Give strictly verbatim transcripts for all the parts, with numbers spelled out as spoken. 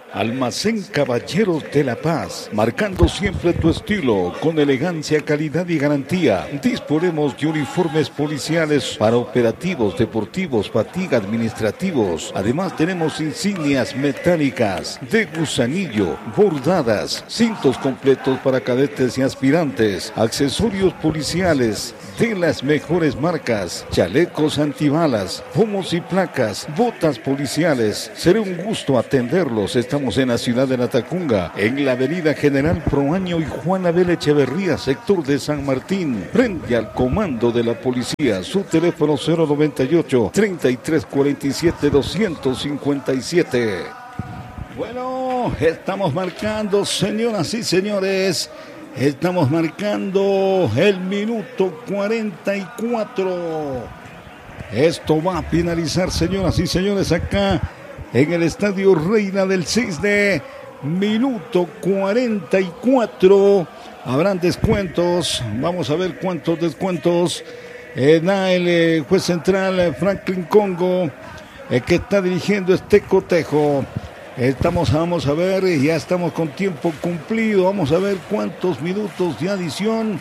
Almacén Caballeros de la Paz, marcando siempre tu estilo, con elegancia, calidad y garantía. Disponemos de uniformes policiales para operativos, deportivos, fatiga, administrativos. Además tenemos insignias metálicas, de gusanillo, bordadas, cintos completos para cadetes y aspirantes, accesorios policiales de las mejores marcas, chalecos antibalas, pomos y placas, botas policiales. Será un gusto atenderlos. Estamos en la ciudad de Latacunga, en la avenida General Proaño y Juan Abel Echeverría, sector de San Martín, frente al comando de la policía. Su teléfono cero noventa y ocho, treinta y tres cuarenta y siete, doscientos cincuenta y siete. Bueno, estamos marcando, señoras y señores, estamos marcando el minuto cuarenta y cuatro. Esto va a finalizar, señoras y señores, acá en el Estadio Reina del Cisne. Minuto cuarenta y cuatro. Habrán descuentos. Vamos a ver cuántos descuentos eh, da el eh, juez central eh, Franklin Congo, eh, que está dirigiendo este cotejo. Estamos, vamos a ver, ya estamos con tiempo cumplido. Vamos a ver cuántos minutos de adición.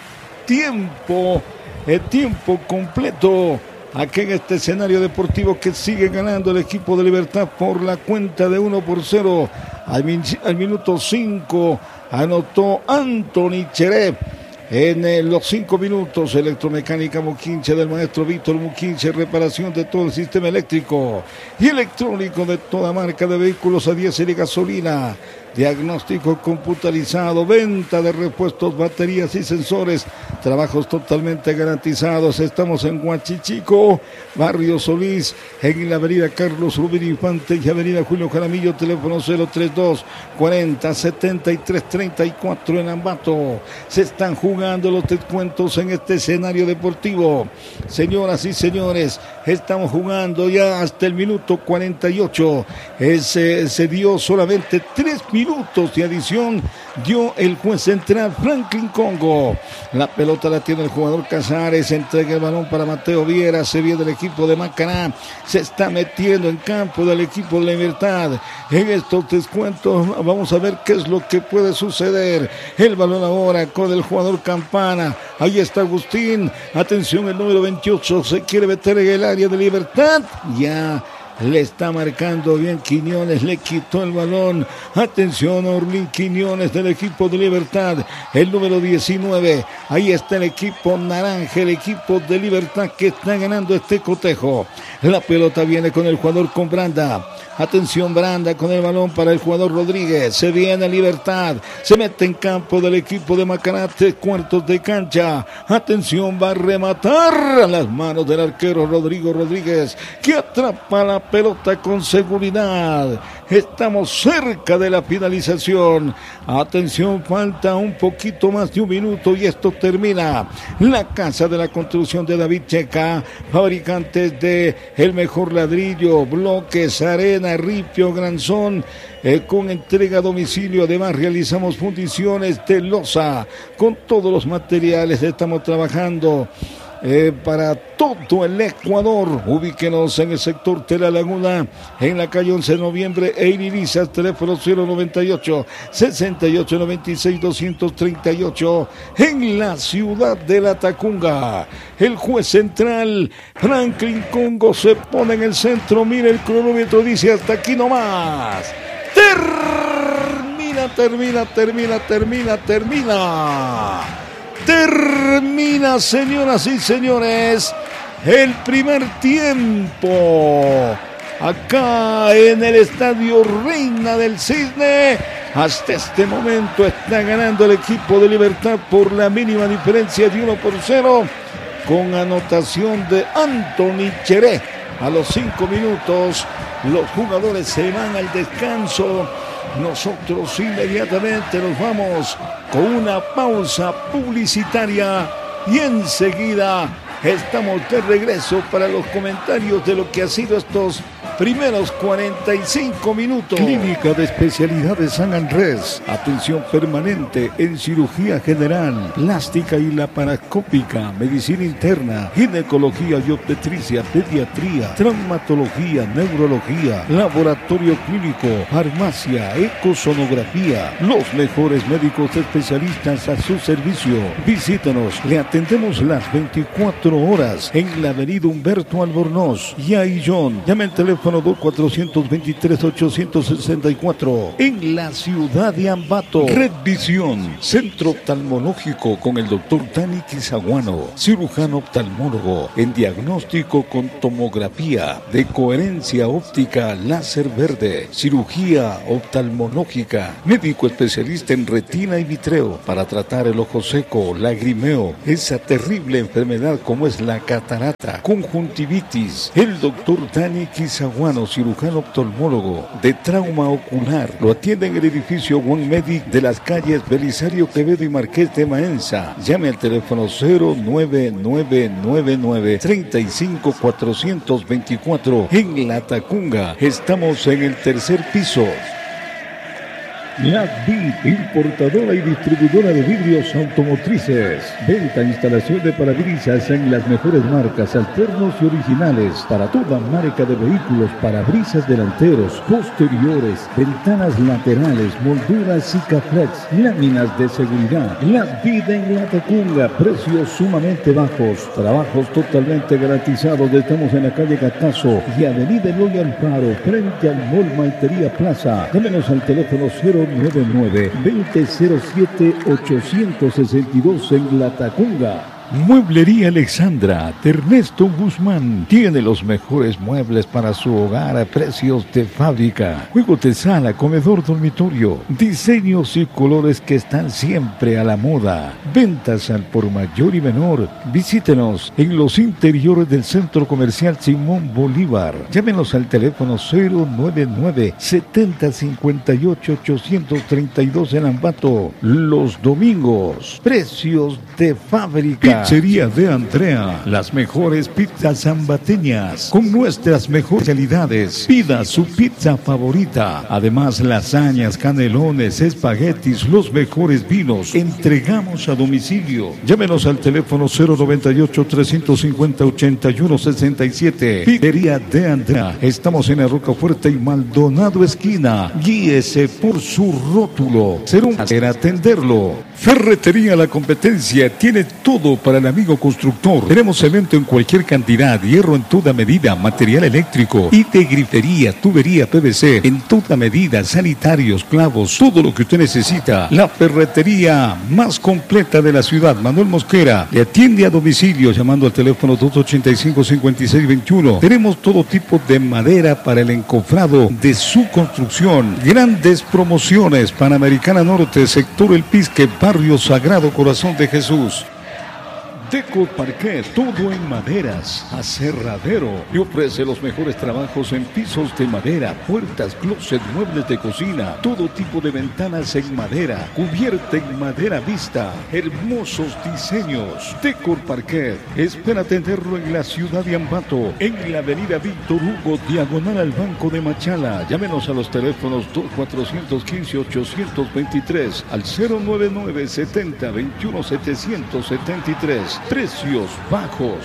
Tiempo, eh, tiempo completo. Aquí en este escenario deportivo que sigue ganando el equipo de Libertad por la cuenta de uno por cero. Al, min al minuto cinco anotó Anthony Cherep. En eh, los cinco minutos, electromecánica Muquinche del maestro Víctor Muquinche, reparación de todo el sistema eléctrico y electrónico de toda marca de vehículos a diésel y gasolina. Diagnóstico computarizado, venta de repuestos, baterías y sensores, trabajos totalmente garantizados. Estamos en Huachichico, Barrio Solís, en la avenida Carlos Rubín Infante y avenida Julio Jaramillo, teléfono cero treinta y dos, cuarenta, setenta y tres, treinta y cuatro en Ambato. Se están jugando los descuentos en este escenario deportivo. Señoras y señores, estamos jugando ya hasta el minuto cuarenta y ocho. Ese, se dio solamente tres minutos. Minutos de adición dio el juez central Franklin Congo. La pelota la tiene el jugador Casares, entrega el balón para Mateo Viera, se viene del equipo de Macará, se está metiendo en campo del equipo de Libertad. En estos descuentos vamos a ver qué es lo que puede suceder. El balón ahora con el jugador Campana, ahí está Agustín, atención, el número veintiocho se quiere meter en el área de Libertad, ya le está marcando bien Quiñones, le quitó el balón. Atención, Orlín Quiñones del equipo de Libertad, el número diecinueve. Ahí está el equipo naranja, el equipo de Libertad que está ganando este cotejo. La pelota viene con el jugador con Branda. Atención, Branda con el balón para el jugador Rodríguez. Se viene Libertad, se mete en campo del equipo de Macará, tres cuartos de cancha. Atención, va a rematar a las manos del arquero Rodrigo Rodríguez, que atrapa la pelota con seguridad. Estamos cerca de la finalización. Atención, falta un poquito más de un minuto y esto termina. La casa de la construcción de David Checa, fabricantes de el mejor ladrillo, bloques, arena, ripio, granzón, eh, con entrega a domicilio. Además realizamos fundiciones de loza con todos los materiales. Estamos trabajando Eh, para todo el Ecuador. Ubíquenos en el sector de La Laguna, en la calle once de noviembre e Iririzas, teléfono cero noventa y ocho, sesenta y ocho, noventa y seis, doscientos treinta y ocho, en la ciudad de Latacunga. El juez central Franklin Congo se pone en el centro, mira el cronómetro, dice hasta aquí nomás. Termina, termina, termina, termina, termina. Termina, señoras y señores, el primer tiempo acá en el Estadio Reina del Cisne. Hasta este momento está ganando el equipo de Libertad por la mínima diferencia de uno por cero, con anotación de Anthony Cheré. A los cinco minutos los jugadores se van al descanso. Nosotros inmediatamente nos vamos con una pausa publicitaria y enseguida estamos de regreso para los comentarios de lo que ha sido estos Primeros cuarenta y cinco minutos. Clínica de Especialidades San Andrés. Atención permanente en cirugía general, plástica y laparoscópica, medicina interna, ginecología y obstetricia, pediatría, traumatología, neurología, laboratorio clínico, farmacia, ecosonografía. Los mejores médicos especialistas a su servicio. Visítenos, le atendemos las veinticuatro horas en la avenida Humberto Albornoz y Aillón. Llame al teléfono dos cuatro dos tres, ocho seis cuatro en la ciudad de Ambato. Red Visión, centro oftalmológico con el doctor Dani Quizaguano, cirujano oftalmólogo en diagnóstico con tomografía de coherencia óptica láser verde, cirugía oftalmológica, médico especialista en retina y vitreo para tratar el ojo seco, lagrimeo, esa terrible enfermedad como es la catarata, conjuntivitis. El doctor Dani Quizaguano, cirujano oftalmólogo de trauma ocular, lo atiende en el edificio One Medic de las calles Belisario Quevedo y Marqués de Maenza. Llame al teléfono cero nueve nueve nueve nueve, tres cinco cuatro dos cuatro en La Tacunga. Estamos en el tercer piso. La Vid, importadora y distribuidora de vidrios automotrices. Venta e instalación de parabrisas en las mejores marcas, alternos y originales. Para toda marca de vehículos, parabrisas delanteros, posteriores, ventanas laterales, molduras y caflex, láminas de seguridad. La Vid en La Tacunga, precios sumamente bajos. Trabajos totalmente garantizados. Estamos en la calle Catazo y avenida Eloy Alfaro, frente al Mall Maitería Plaza. Llámenos al teléfono cero nueve nueve, veinte cero siete, ochocientos sesenta y dos en La Tacunga. Mueblería Alexandra de Ernesto Guzmán tiene los mejores muebles para su hogar a precios de fábrica. Juegos de sala, comedor, dormitorio, diseños y colores que están siempre a la moda. Ventas al por mayor y menor. Visítenos en los interiores del Centro Comercial Simón Bolívar. Llámenos al teléfono cero nueve nueve, setenta cincuenta y ocho, ochocientos treinta y dos en Ambato. Los domingos, precios de fábrica. Pizzería de Andrea, las mejores pizzas zambateñas con nuestras mejores calidades. Pida su pizza favorita. Además, lasañas, canelones, espaguetis, los mejores vinos. Entregamos a domicilio. Llámenos al teléfono cero noventa y ocho, trescientos cincuenta, ochenta y uno sesenta y siete. Pizzería de Andrea. Estamos en la Rocafuerte y Maldonado esquina. Guíese por su rótulo. Será un placer atenderlo. Ferretería La Competencia tiene todo para el amigo constructor. Tenemos cemento en cualquier cantidad, hierro en toda medida, material eléctrico y de grifería, tubería P V C en toda medida, sanitarios, clavos, todo lo que usted necesita. La ferretería más completa de la ciudad. Manuel Mosquera le atiende a domicilio llamando al teléfono dos ochenta y cinco, cincuenta y seis veintiuno. Tenemos todo tipo de madera para el encofrado de su construcción. Grandes promociones. Panamericana Norte, sector El Pisque, barrio Sagrado Corazón de Jesús. Deco Parquet, todo en maderas, aserradero. Le ofrece los mejores trabajos en pisos de madera, puertas, closet, muebles de cocina, todo tipo de ventanas en madera, cubierta en madera vista, hermosos diseños. Deco Parquet, espera atenderlo en la ciudad de Ambato, en la avenida Víctor Hugo, diagonal al Banco de Machala. Llámenos a los teléfonos dos cuatro uno cinco, ocho dos tres al cero nueve nueve, setenta, veintiuno, setecientos setenta y tres. Precios bajos.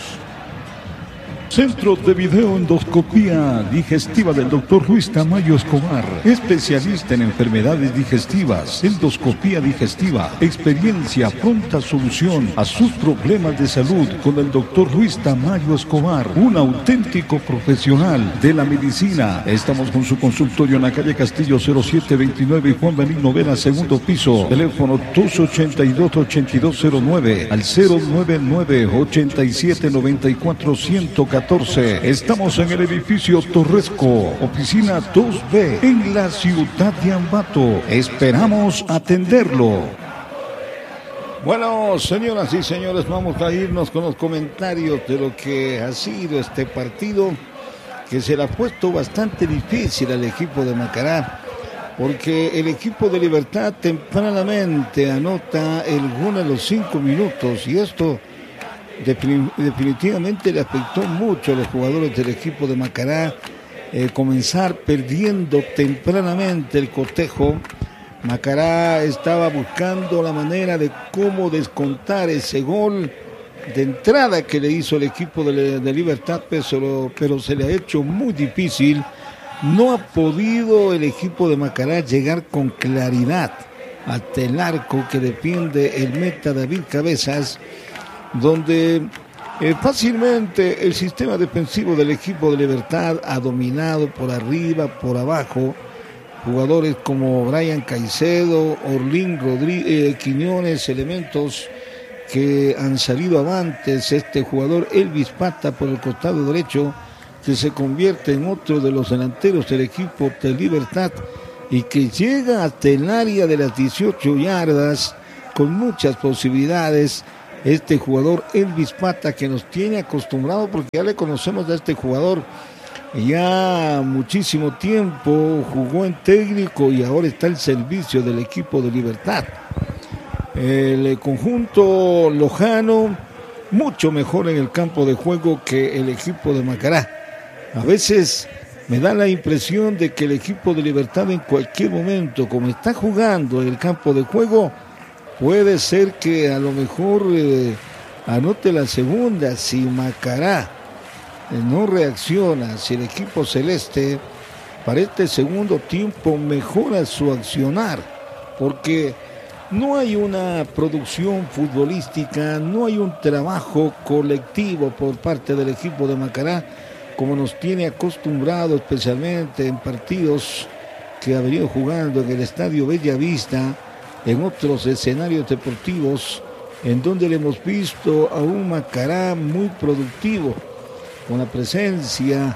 Centro de Videoendoscopía Digestiva del doctor Luis Tamayo Escobar, especialista en enfermedades digestivas, endoscopía digestiva, experiencia, pronta solución a sus problemas de salud con el doctor Luis Tamayo Escobar, un auténtico profesional de la medicina. Estamos con su consultorio en la calle Castillo cero siete veintinueve y Juan Benigno Vera, segundo piso. Teléfono dos ochenta y dos, ochenta y dos cero nueve al cero nueve nueve, ochenta y siete, noventa y cuatro, ciento catorce. Estamos en el edificio Torresco, oficina dos B, en la ciudad de Ambato. Esperamos atenderlo. Bueno, señoras y señores, vamos a irnos con los comentarios de lo que ha sido este partido, que se le ha puesto bastante difícil al equipo de Macará, porque el equipo de Libertad tempranamente anota el gol a los cinco minutos, y esto definitivamente le afectó mucho a los jugadores del equipo de Macará, eh, comenzar perdiendo tempranamente el cotejo. Macará estaba buscando la manera de cómo descontar ese gol de entrada que le hizo el equipo de, de Libertad, pero, pero se le ha hecho muy difícil. No ha podido el equipo de Macará llegar con claridad hasta el arco que defiende el meta David Cabezas, donde eh, fácilmente el sistema defensivo del equipo de Libertad ha dominado por arriba, por abajo. Jugadores como Brian Caicedo, Orlín Rodríguez, eh, Quiñones, elementos que han salido avantes. Este jugador Elvis Pata por el costado derecho, que se convierte en otro de los delanteros del equipo de Libertad y que llega hasta el área de las dieciocho yardas con muchas posibilidades. Este jugador Elvis Pata, que nos tiene acostumbrado, porque ya le conocemos a este jugador ya muchísimo tiempo, jugó en técnico y ahora está al servicio del equipo de Libertad. El conjunto lojano mucho mejor en el campo de juego que el equipo de Macará. A veces me da la impresión de que el equipo de Libertad en cualquier momento, como está jugando en el campo de juego, puede ser que a lo mejor eh, anote la segunda si Macará eh, no reacciona, si el equipo celeste para este segundo tiempo mejora su accionar, porque no hay una producción futbolística, no hay un trabajo colectivo por parte del equipo de Macará, como nos tiene acostumbrado, especialmente en partidos que ha venido jugando en el Estadio Bellavista, en otros escenarios deportivos, en donde le hemos visto a un Macará muy productivo, con la presencia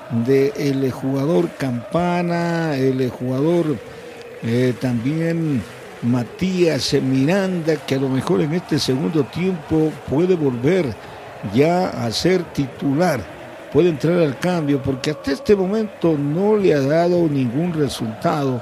del jugador Campana, el jugador eh, también Matías Miranda, que a lo mejor en este segundo tiempo puede volver ya a ser titular, puede entrar al cambio, porque hasta este momento no le ha dado ningún resultado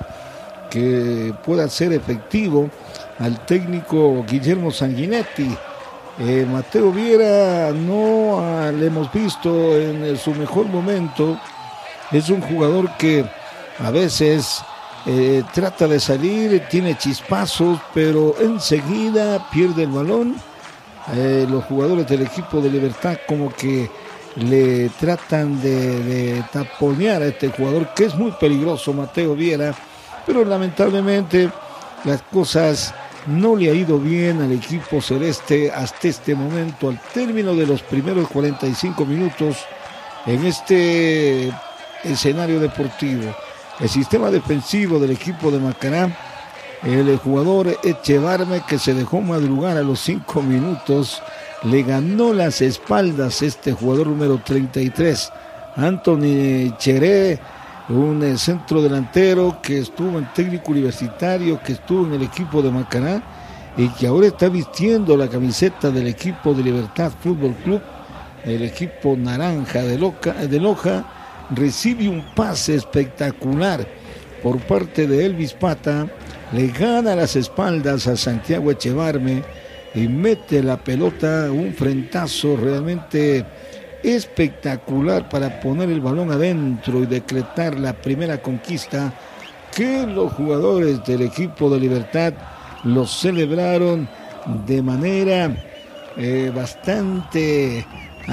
que pueda ser efectivo al técnico Guillermo Sanguinetti. Eh, Mateo Viera no ah, le hemos visto en eh, su mejor momento. Es un jugador que a veces eh, trata de salir, tiene chispazos, pero enseguida pierde el balón. Eh, los jugadores del equipo de Libertad como que le tratan de, de taponear a este jugador, que es muy peligroso, Mateo Viera, pero lamentablemente las cosas no le ha ido bien al equipo celeste hasta este momento, al término de los primeros cuarenta y cinco minutos en este escenario deportivo. El sistema defensivo del equipo de Macará, el jugador Echevarme, que se dejó madrugar a los cinco minutos, le ganó las espaldas este jugador número treinta y tres, Anthony Cheré, un centro delantero que estuvo en técnico universitario, que estuvo en el equipo de Macará y que ahora está vistiendo la camiseta del equipo de Libertad Fútbol Club, el equipo naranja de, Loca, de Loja. Recibe un pase espectacular por parte de Elvis Pata, le gana las espaldas a Santiago Echevarme y mete la pelota, un frentazo realmente espectacular para poner el balón adentro y decretar la primera conquista, que los jugadores del equipo de Libertad lo celebraron de manera eh, bastante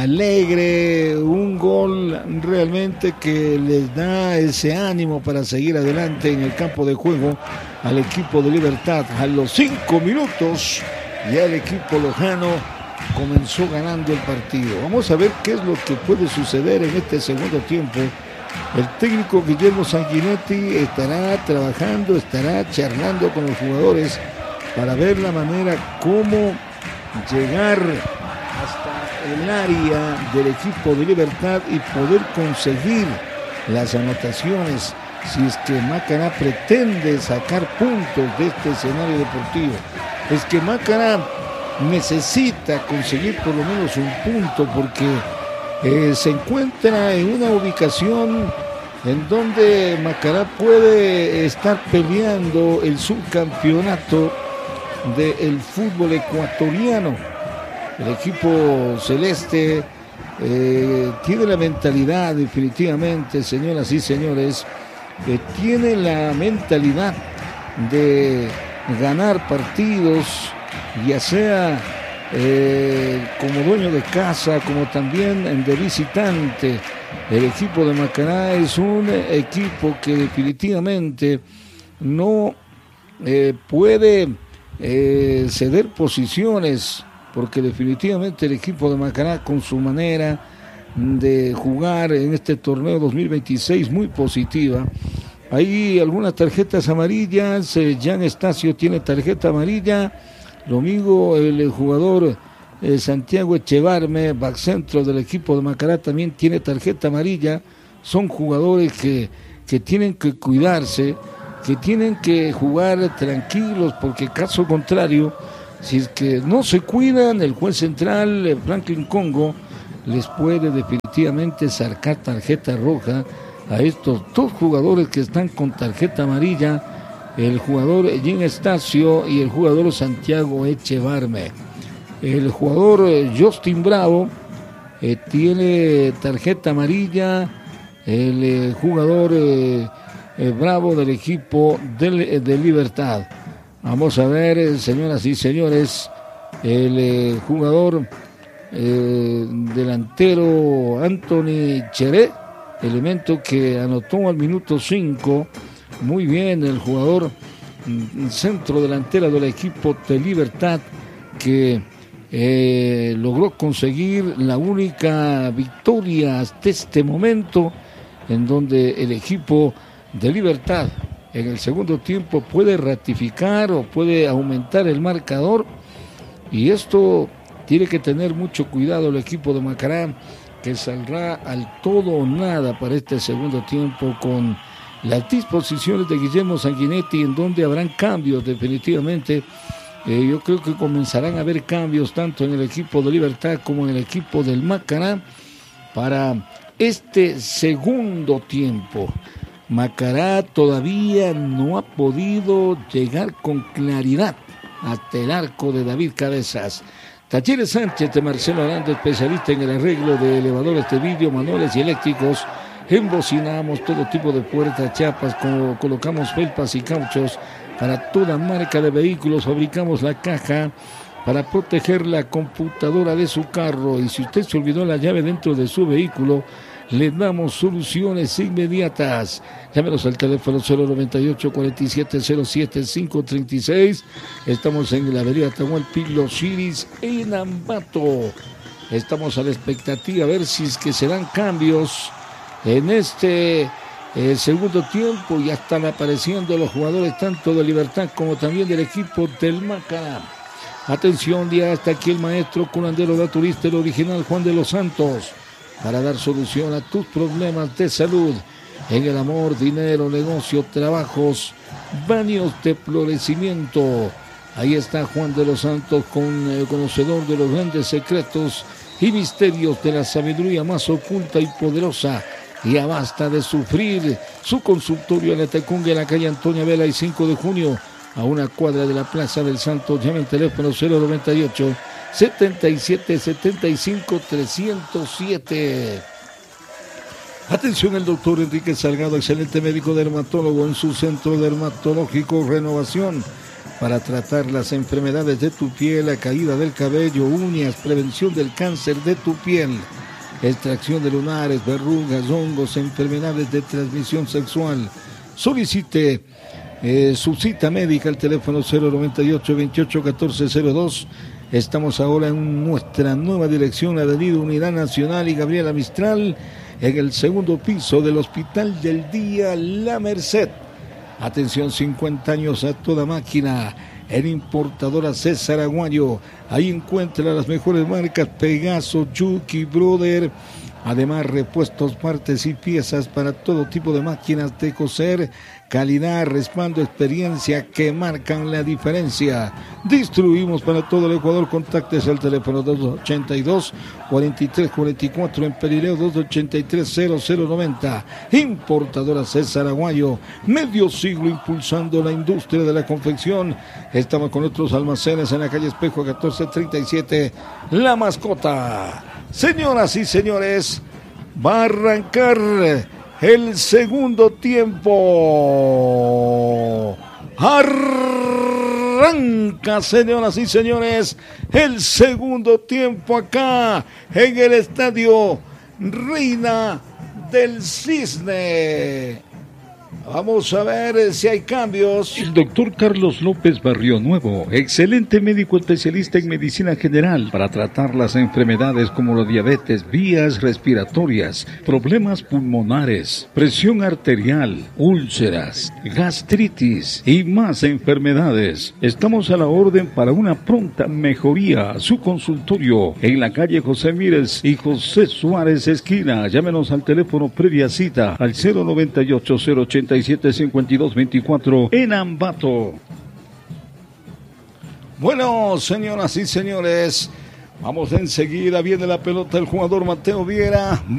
alegre, un gol realmente que les da ese ánimo para seguir adelante en el campo de juego al equipo de Libertad. A los cinco minutos ya el equipo lojano comenzó ganando el partido. Vamos a ver qué es lo que puede suceder en este segundo tiempo. El técnico Guillermo Sanguinetti estará trabajando, estará charlando con los jugadores para ver la manera cómo llegar hasta el área del equipo de Libertad y poder conseguir las anotaciones si es que Macará pretende sacar puntos de este escenario deportivo. Es que Macará necesita conseguir por lo menos un punto, porque eh, se encuentra en una ubicación en donde Macará puede estar peleando el subcampeonato del fútbol ecuatoriano. El equipo celeste eh, tiene la mentalidad, definitivamente, señoras y señores, eh, tiene la mentalidad de ganar partidos, ya sea eh, como dueño de casa, como también de visitante. El equipo de Macará es un equipo que definitivamente no eh, puede eh, ceder posiciones, porque definitivamente el equipo de Macará, con su manera de jugar en este torneo dos mil veintiséis muy positiva. Hay algunas tarjetas amarillas, eh, Jan Estacio tiene tarjeta amarilla, lo mismo el jugador eh, Santiago Echevarme, back centro del equipo de Macará, también tiene tarjeta amarilla. Son jugadores que, que tienen que cuidarse, que tienen que jugar tranquilos, porque caso contrario, si es que no se cuidan, el juez central, eh, Franklin Congo, les puede definitivamente sacar tarjeta roja a estos dos jugadores que están con tarjeta amarilla, el jugador Jan Estacio y el jugador Santiago Echevarme. El jugador eh, Justin Bravo eh, tiene tarjeta amarilla, el eh, jugador eh, eh, Bravo del equipo de, de Libertad. Vamos a ver, eh, señoras y señores, el eh, jugador eh, delantero Anthony Cheré, elemento que anotó al minuto cinco. Muy bien, el jugador centro delantero del equipo de Libertad, que eh, logró conseguir la única victoria hasta este momento, en donde el equipo de Libertad en el segundo tiempo puede ratificar o puede aumentar el marcador, y esto tiene que tener mucho cuidado el equipo de Macará, que saldrá al todo o nada para este segundo tiempo con las disposiciones de Guillermo Sanguinetti, en donde habrán cambios definitivamente. Eh, yo creo que comenzarán a haber cambios tanto en el equipo de Libertad como en el equipo del Macará para este segundo tiempo. Macará todavía no ha podido llegar con claridad hasta el arco de David Cabezas. Talleres Sánchez de Marcelo Aranda, especialista en el arreglo de elevadores de vidrio, manuales y eléctricos. Embocinamos todo tipo de puertas, chapas, como colocamos felpas y cauchos para toda marca de vehículos. Fabricamos la caja para proteger la computadora de su carro, y si usted se olvidó la llave dentro de su vehículo, le damos soluciones inmediatas. Llámenos al teléfono cero noventa y ocho, cuarenta y siete cero siete, quinientos treinta y seis. Estamos en la avenida Atahualpa Los Iris, en Ambato. Estamos a la expectativa a ver si es que se dan cambios en este eh, segundo tiempo. Ya están apareciendo los jugadores tanto de Libertad como también del equipo del Macará. Atención, ya está aquí el maestro curandero naturista, el original Juan de los Santos, para dar solución a tus problemas de salud en el amor, dinero, negocio, trabajos, baños de florecimiento. Ahí está Juan de los Santos, con el conocedor de los grandes secretos y misterios de la sabiduría más oculta y poderosa. Ya basta de sufrir. Su consultorio en la Tecunga, en la calle Antonia Vela y cinco de junio, a una cuadra de la Plaza del Santo. Llame al teléfono cero noventa y ocho, setenta y siete, setenta y cinco, trescientos siete. Atención, el doctor Enrique Salgado, excelente médico dermatólogo en su centro dermatológico Renovación, para tratar las enfermedades de tu piel, la caída del cabello, uñas, prevención del cáncer de tu piel, extracción de lunares, verrugas, hongos, enfermedades de transmisión sexual. Solicite eh, su cita médica al teléfono cero noventa y ocho, veintiocho, catorce cero dos. Estamos ahora en nuestra nueva dirección, Avenida Unidad Nacional y Gabriela Mistral, en el segundo piso del Hospital del Día La Merced. Atención, cincuenta años a toda máquina. En Importadora César Aguayo, ahí encuentra las mejores marcas: Pegaso, Yuki, Brother. Además, repuestos, partes y piezas para todo tipo de máquinas de coser. Calidad, respaldo, experiencia que marcan la diferencia. Distribuimos para todo el Ecuador. Contactes al teléfono dos ochenta y dos, cuarenta y tres cuarenta y cuatro, en Perileo dos ochenta y tres, cero cero noventa. Importadora César Aguayo, medio siglo impulsando la industria de la confección. Estamos con otros almacenes en la calle Espejo catorce treinta y siete. La Mascota. Señoras y señores, va a arrancar el segundo tiempo. Arranca, señoras y señores, el segundo tiempo acá en el estadio Reina del Cisne. Vamos a ver si hay cambios. El doctor Carlos López Barrio Nuevo, excelente médico especialista en medicina general para tratar las enfermedades como la diabetes, vías respiratorias, problemas pulmonares, presión arterial, úlceras, gastritis y más enfermedades. Estamos a la orden para una pronta mejoría. Su consultorio en la calle José Mírez y José Suárez esquina. Llámenos al teléfono previa cita al cero noventa y ocho, cero ochenta y siete, cincuenta y dos veinticuatro en Ambato. Bueno, señoras y señores, vamos enseguida. Viene la pelota el jugador Mateo Viera.